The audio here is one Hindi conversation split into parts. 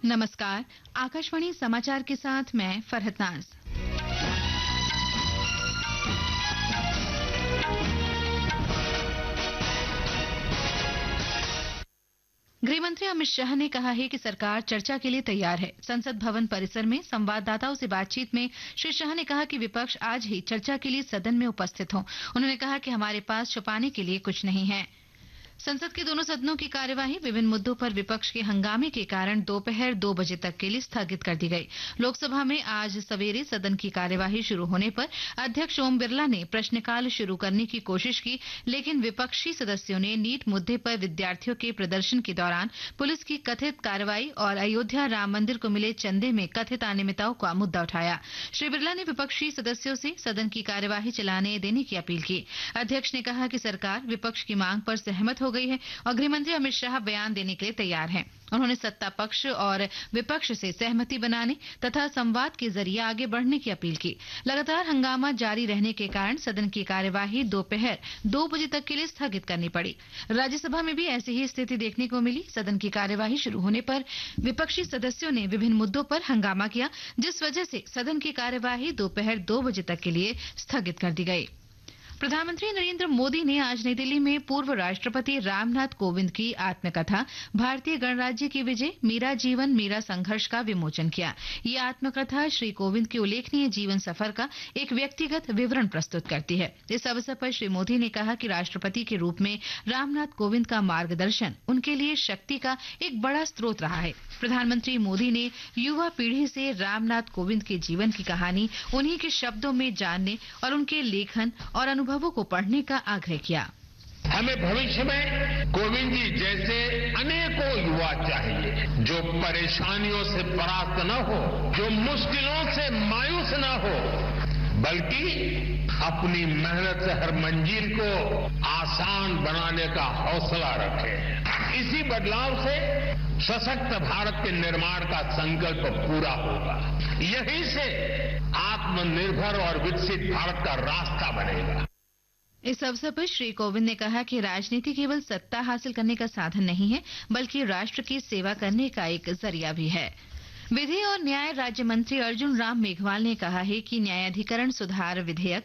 नमस्कार, आकाशवाणी समाचार के साथ मैं फरहत नाज। गृहमंत्री अमित शाह ने कहा है कि सरकार चर्चा के लिए तैयार है। संसद भवन परिसर में संवाददाताओं से बातचीत में श्री शाह ने कहा कि विपक्ष आज ही चर्चा के लिए सदन में उपस्थित हो। उन्होंने कहा कि हमारे पास छुपाने के लिए कुछ नहीं है। संसद के दोनों सदनों की कार्यवाही विभिन्न मुद्दों पर विपक्ष के हंगामे के कारण दोपहर 2 बजे तक के लिए स्थगित कर दी गई। लोकसभा में आज सवेरे सदन की कार्यवाही शुरू होने पर अध्यक्ष ओम बिरला ने प्रश्नकाल शुरू करने की कोशिश की, लेकिन विपक्षी सदस्यों ने नीट मुद्दे पर विद्यार्थियों के प्रदर्शन के दौरान पुलिस की कथित कार्रवाई और अयोध्या राम मंदिर को मिले चंदे में कथित अनियमितताओं का मुद्दा उठाया। श्री बिरला ने विपक्षी सदस्यों से सदन की कार्यवाही चलाने देने की अपील की। अध्यक्ष ने कहा कि सरकार विपक्ष की मांग पर सहमत हो गई है और गृहमंत्री अमित शाह बयान देने के लिए तैयार हैं। उन्होंने सत्ता पक्ष और विपक्ष से सहमति बनाने तथा संवाद के जरिए आगे बढ़ने की अपील की। लगातार हंगामा जारी रहने के कारण सदन की कार्यवाही दोपहर 2 बजे तक के लिए स्थगित करनी पड़ी। राज्यसभा में भी ऐसी ही स्थिति देखने को मिली। सदन की कार्यवाही शुरू होने पर विपक्षी सदस्यों ने विभिन्न मुद्दों पर हंगामा किया, जिस वजह से सदन की कार्यवाही दोपहर 2 बजे तक के लिए स्थगित कर दी गई। प्रधानमंत्री नरेंद्र मोदी ने आज नई दिल्ली में पूर्व राष्ट्रपति रामनाथ कोविंद की आत्मकथा भारतीय गणराज्य की विजय, मेरा जीवन मेरा संघर्ष का विमोचन किया। ये आत्मकथा श्री कोविंद के उल्लेखनीय जीवन सफर का एक व्यक्तिगत विवरण प्रस्तुत करती है। इस अवसर पर श्री मोदी ने कहा कि राष्ट्रपति के रूप में रामनाथ कोविंद का मार्गदर्शन उनके लिए शक्ति का एक बड़ा स्रोत रहा है। प्रधानमंत्री मोदी ने युवा पीढ़ी से रामनाथ कोविंद के जीवन की कहानी उन्हीं के शब्दों में जानने और उनके लेखन और अनुभवों को पढ़ने का आग्रह किया। हमें भविष्य में कोविंद जी जैसे अनेकों युवा चाहिए, जो परेशानियों से परास्त न हो, जो मुश्किलों से मायूस न हो, बल्कि अपनी मेहनत से हर मंजिल को आसान बनाने का हौसला रखे। इसी बदलाव से सशक्त भारत के निर्माण का संकल्प पूरा होगा। यहीं से आत्मनिर्भर और विकसित भारत का रास्ता बनेगा। इस अवसर पर श्री कोविंद ने कहा कि राजनीति केवल सत्ता हासिल करने का साधन नहीं है, बल्कि राष्ट्र की सेवा करने का एक जरिया भी है। विधि और न्याय राज्य मंत्री अर्जुन राम मेघवाल ने कहा है कि न्यायाधिकरण सुधार विधेयक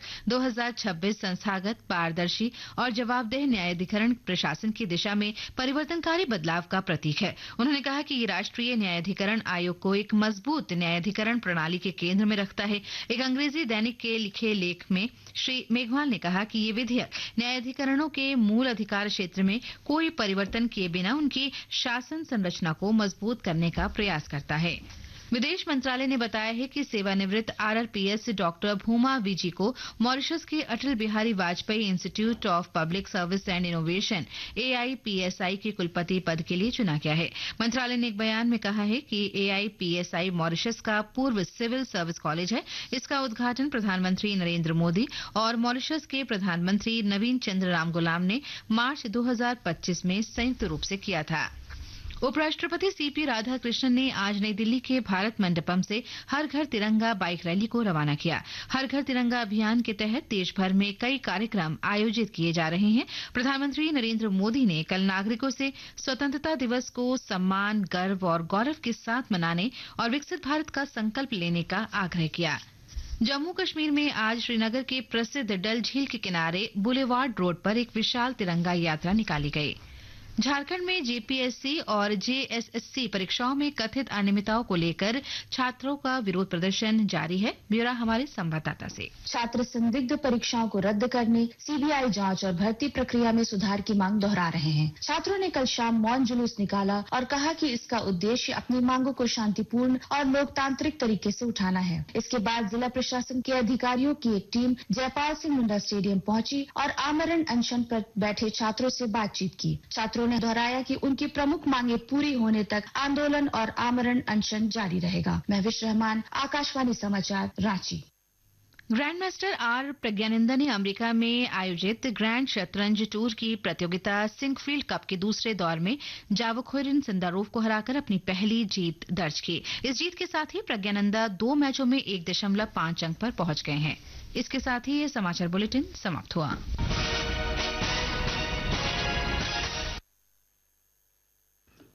2026 संस्थागत, पारदर्शी और जवाबदेह न्यायाधिकरण प्रशासन की दिशा में परिवर्तनकारी बदलाव का प्रतीक है। उन्होंने कहा कि ये राष्ट्रीय न्यायाधिकरण आयोग को एक मजबूत न्यायाधिकरण प्रणाली के केंद्र में रखता है। एक अंग्रेजी दैनिक के लिखे लेख में श्री मेघवाल ने कहा कि ये विधेयक न्यायाधिकरणों के मूल अधिकार क्षेत्र में कोई परिवर्तन किए बिना उनकी शासन संरचना को मजबूत करने का प्रयास करता है। विदेश मंत्रालय ने बताया है कि सेवानिवृत्त आरआरपीएस डॉक्टर भूमा विजी को मॉरिशस के Atal Bihari Vajpayee institute of public service and innovation एआईपीएसआई के कुलपति पद के लिए चुना गया है। मंत्रालय ने एक बयान में कहा है कि एआईपीएसआई मॉरिशस का पूर्व सिविल सर्विस कॉलेज है। इसका उद्घाटन प्रधानमंत्री नरेंद्र मोदी और मॉरिशस के प्रधानमंत्री नवीन चंद्र रामगुलाम ने मार्च 2025 में संयुक्त रूप से किया था। उपराष्ट्रपति सीपी राधाकृष्णन ने आज नई दिल्ली के भारत मंडपम से हर घर तिरंगा बाइक रैली को रवाना किया। हर घर तिरंगा अभियान के तहत देश भर में कई कार्यक्रम आयोजित किए जा रहे हैं। प्रधानमंत्री नरेंद्र मोदी ने कल नागरिकों से स्वतंत्रता दिवस को सम्मान, गर्व और गौरव के साथ मनाने और विकसित भारत का संकल्प लेने का आग्रह किया। जम्मू कश्मीर में आज श्रीनगर के प्रसिद्ध डल झील के किनारे बुलेवार्ड रोड पर एक विशाल तिरंगा यात्रा निकाली गई। झारखंड में जेपीएससी और जेएसएससी परीक्षाओं में कथित अनियमितताओं को लेकर छात्रों का विरोध प्रदर्शन जारी है। ब्यौरा हमारे संवाददाता से। छात्र संदिग्ध परीक्षाओं को रद्द करने, सीबीआई जांच और भर्ती प्रक्रिया में सुधार की मांग दोहरा रहे हैं। छात्रों ने कल शाम मौन जुलूस निकाला और कहा कि इसका उद्देश्य अपनी मांगों को शांतिपूर्ण और लोकतांत्रिक तरीके से उठाना है। इसके बाद जिला प्रशासन के अधिकारियों की एक टीम जयपाल सिंह मुंडा स्टेडियम पहुंची और आमरण अनशन पर बैठे छात्रों से बातचीत की। छात्रों ने दोहराया कि उनकी प्रमुख मांगे पूरी होने तक आंदोलन और आमरण अनशन जारी रहेगा। महविश रहमान, आकाशवाणी समाचार, Ranchi. Grand master are Praggnanandhaa ने अमेरिका में आयोजित ग्रैंड शतरंज टूर की प्रतियोगिता सिंकफील्ड कप के दूसरे दौर में जावोखोरिन सिंदारोव को हराकर अपनी पहली जीत दर्ज की। इस जीत के साथ ही प्रज्ञानंदा 2 मैचों में 1.5 अंक पर पहुंच गए हैं। इसके साथ ही ये समाचार बुलेटिन समाप्त हुआ।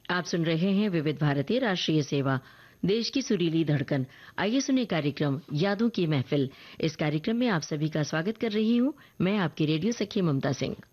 आप सुन रहे हैं विविध भारती राष्ट्रीय सेवा, देश की सुरीली धड़कन। आइए सुने कार्यक्रम यादों की महफिल। इस कार्यक्रम में आप सभी का स्वागत कर रही हूँ मैं, आपकी रेडियो सखी ममता सिंह।